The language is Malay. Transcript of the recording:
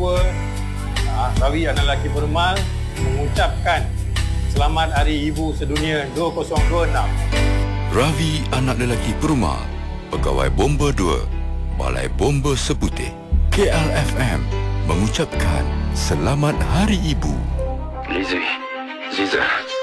2, Ravi anak lelaki Perumal mengucapkan Selamat Hari Ibu Sedunia 2026. Ravi anak lelaki Perumal, Pegawai Bomba 2, Balai Bomba Seputih, KLFM mengucapkan Selamat Hari Ibu. Lizzie, Ziza,